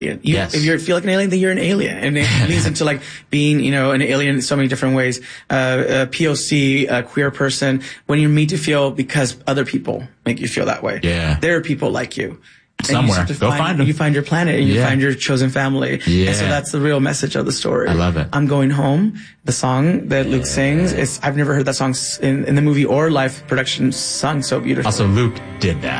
If you feel like an alien, then you're an alien. And it leads into like being, an alien in so many different ways. A POC, a queer person, when you're made to feel because other people make you feel that way. Yeah. There are people like you. Somewhere. Go find them. You find your planet and you find your chosen family. Yeah. And so that's the real message of the story. I love it. I'm Going Home, the song that Luke sings, I've never heard that song in the movie or live production sung so beautifully. Also, Luke did that.